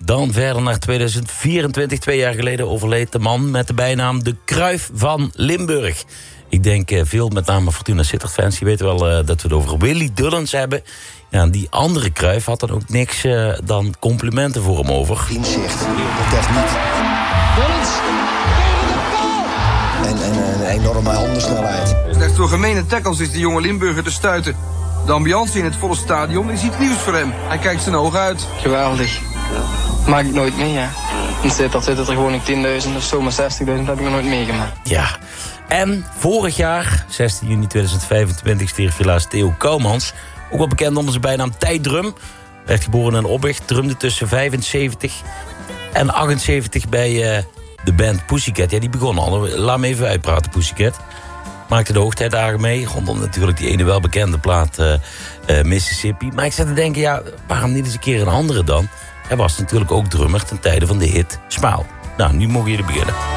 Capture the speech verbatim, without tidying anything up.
Dan verder naar tweeduizend vierentwintig. Twee jaar geleden overleed de man met de bijnaam de Cruyff van Limburg. Ik denk uh, veel, met name Fortuna Sittard-fans, die weten wel uh, dat we het over Willy Dullens hebben. Ja, en die andere Cruyff had dan ook niks uh, dan complimenten voor hem over. Inzicht, techniek. Dullens tegen de paal! En, en een enorme handsnelheid. Slechts door gemene tackles is de jonge Limburger te stuiten. De ambiance in het volle stadion is iets nieuws voor hem. Hij kijkt zijn ogen uit. Geweldig. Maak ik nooit mee, ja. In Sittard zitten er gewoon tienduizend of zo, maar zestigduizend heb ik nog nooit meegemaakt. Ja. En vorig jaar, zestien juni tweeduizend vijfentwintig, stierf helaas Theo Kouwmans. Ook wel bekend onder zijn bijnaam Tijddrum. Werd geboren in Oppicht, drumde tussen vijfenzeventig en achtenzeventig bij uh, de band Pussycat. Ja, die begon al. Laat me even uitpraten, Pussycat. Maakte de hoogtijdagen mee. Rondom natuurlijk die ene welbekende plaat uh, uh, Mississippi. Maar ik zat te denken, ja, waarom niet eens een keer een andere dan? Hij was natuurlijk ook drummer ten tijde van de hit Smaal. Nou, nu mogen jullie beginnen.